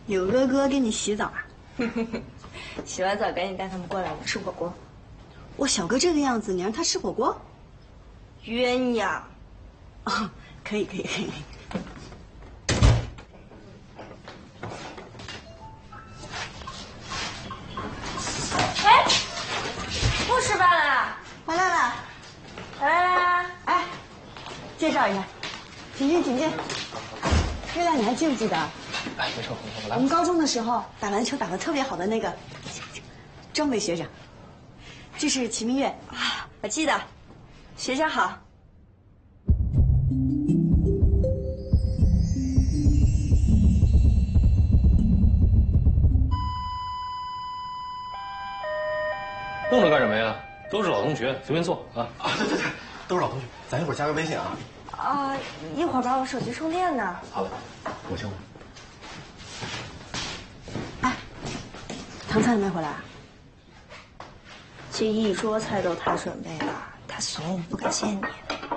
有哥哥给你洗澡啊？ 洗完澡赶紧带他们过来，我们吃火锅。 我小哥这个样子，你让他吃火锅？ 鸳鸯。 哦，可以可以可以。 哎，不吃饭了？ 回来了。 来， 哎，介绍一下，请进请进。月亮，你还记不记得？ 哎，没事，我来。 我们高中的时候打篮球打得特别好的那个张伟学长，这是齐明月啊，我记得，学长好。 弄着干什么呀？都是老同学，随便坐啊。 啊，对，都是老同学，咱一会儿加个微信啊。 啊，一会儿把我手机充电呢。 好嘞，我先。 哎，唐灿还没回来啊？ 这一桌菜都他准备的，他怂不感谢你。